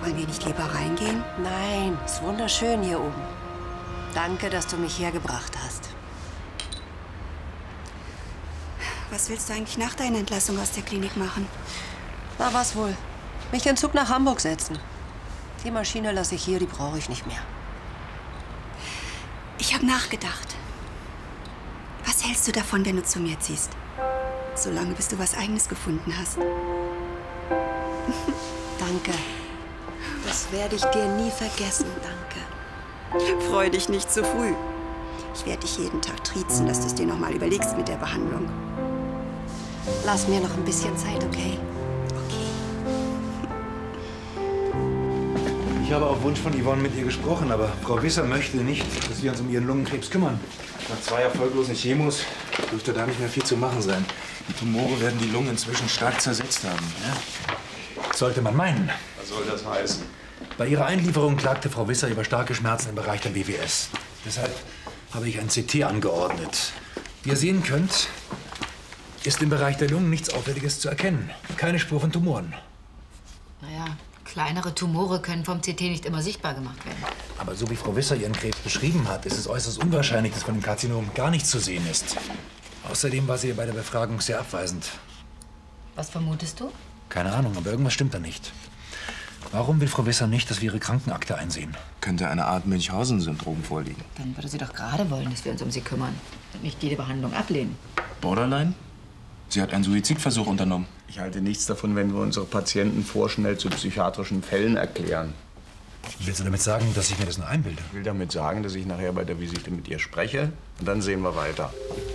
Wollen wir nicht lieber reingehen? Nein, ist wunderschön hier oben. Danke, dass du mich hergebracht hast. Was willst du eigentlich nach deiner Entlassung aus der Klinik machen? Na, was wohl? Mich in den Zug nach Hamburg setzen. Die Maschine lasse ich hier, die brauche ich nicht mehr. Ich habe nachgedacht. Was hältst du davon, wenn du zu mir ziehst? Solange bis du was Eigenes gefunden hast. Danke. Das werde ich dir nie vergessen, danke. Freu dich nicht zu früh. Ich werde dich jeden Tag triezen, dass du es dir noch mal überlegst mit der Behandlung. Lass mir noch ein bisschen Zeit, okay? Ich habe auf Wunsch von Yvonne mit ihr gesprochen, aber Frau Wisser möchte nicht, dass wir uns um ihren Lungenkrebs kümmern. Nach 2 erfolglosen Chemos dürfte da nicht mehr viel zu machen sein. Die Tumore werden die Lungen inzwischen stark zersetzt haben. Ja? Sollte man meinen. Was soll das heißen? Bei ihrer Einlieferung klagte Frau Wisser über starke Schmerzen im Bereich der BWS. Deshalb habe ich ein CT angeordnet. Wie ihr sehen könnt, ist im Bereich der Lungen nichts Auffälliges zu erkennen. Keine Spur von Tumoren. Naja, kleinere Tumore können vom CT nicht immer sichtbar gemacht werden. Aber so wie Frau Wisser ihren Krebs beschrieben hat, ist es äußerst unwahrscheinlich, dass von dem Karzinom gar nichts zu sehen ist. Außerdem war sie bei der Befragung sehr abweisend. Was vermutest du? Keine Ahnung, aber irgendwas stimmt da nicht. Warum will Frau Wisser nicht, dass wir ihre Krankenakte einsehen? Könnte eine Art Münchhausen-Syndrom vorliegen. Dann würde sie doch gerade wollen, dass wir uns um sie kümmern. Und nicht jede Behandlung ablehnen. Borderline? Sie hat einen Suizidversuch unternommen. Ich halte nichts davon, wenn wir unsere Patienten vorschnell zu psychiatrischen Fällen erklären. Willst du damit sagen, dass ich mir das nur einbilde? Ich will damit sagen, dass ich nachher bei der Visite mit ihr spreche und dann sehen wir weiter.